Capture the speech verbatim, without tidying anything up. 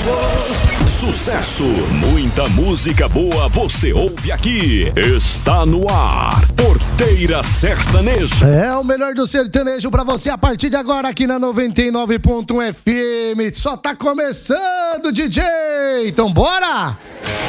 Sucesso, muita música boa você ouve aqui. Está no ar, Porteira Sertaneja. É o melhor do sertanejo pra você a partir de agora aqui na noventa e nove ponto um F M. Só tá começando, D J. Então bora!